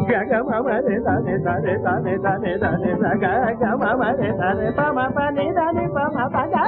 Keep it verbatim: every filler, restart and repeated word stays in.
గగ మమ రే దని దని దని దని దని గ గ మమ రే దని పమ పని దని పమ పగ